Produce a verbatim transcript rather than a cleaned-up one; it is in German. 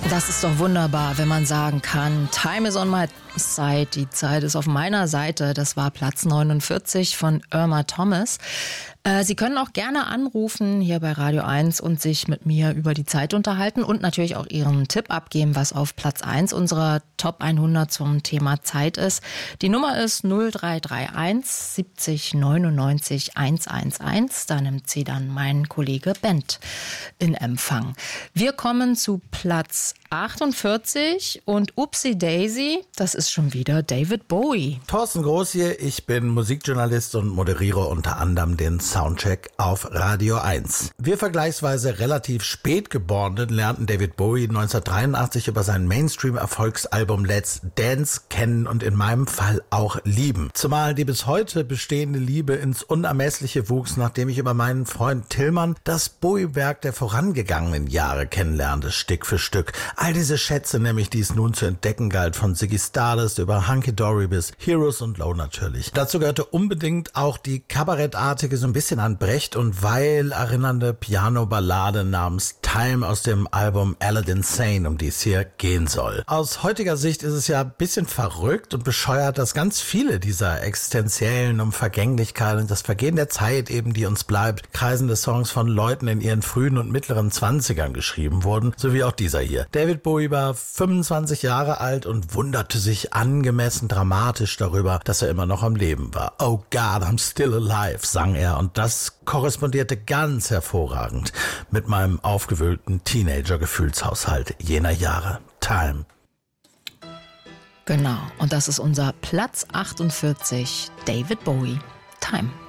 Das ist doch wunderbar, wenn man sagen kann, Time is on my side, die Zeit ist auf meiner Seite. Das war Platz neunundvierzig von Irma Thomas. Äh, Sie können auch gerne anrufen hier bei Radio eins und sich mit mir über die Zeit unterhalten und natürlich auch Ihren Tipp abgeben, was auf Platz eins unserer Top hundert zum Thema Zeit ist. Die Nummer ist null drei drei eins siebzig neunundneunzig hundertelf. Da nimmt sie dann mein Kollege Bent in Empfang. Wir kommen zu Platz achtundvierzig und Upsi Daisy, das ist schon wieder David Bowie. Thorsten Groß hier, ich bin Musikjournalist und moderiere unter anderem den Soundcheck auf Radio eins. Wir vergleichsweise relativ spät Geborenen lernten David Bowie neunzehnhundertdreiundachtzig über sein Mainstream-Erfolgsalbum Let's Dance kennen und in meinem Fall auch lieben. Zumal die bis heute bestehende Liebe ins Unermessliche wuchs, nachdem ich über meinen Freund Tillmann das Bowie-Werk der vorangegangenen Jahre kennenlernte, Stück für Stück. All diese Schätze nämlich, die es nun zu entdecken galt, von Ziggy Stardust über Hunky Dory bis Heroes und Low natürlich. Dazu gehörte unbedingt auch die kabarettartige, so ein bisschen an Brecht und Weil erinnernde Piano-Ballade namens Time aus dem Album Aladdin Sane, um die es hier gehen soll. Aus heutiger Sicht ist es ja ein bisschen verrückt und bescheuert, dass ganz viele dieser existenziellen um Vergänglichkeit und das Vergehen der Zeit eben, die uns bleibt, kreisende Songs von Leuten in ihren frühen und mittleren Zwanzigern geschrieben wurden, so wie auch dieser hier. David Bowie war fünfundzwanzig Jahre alt und wunderte sich angemessen dramatisch darüber, dass er immer noch am Leben war. Oh God, I'm still alive, sang er, und das korrespondierte ganz hervorragend mit meinem aufgewühlten Teenager-Gefühlshaushalt jener Jahre. Time. Genau, und das ist unser Platz achtundvierzig, David Bowie, Time.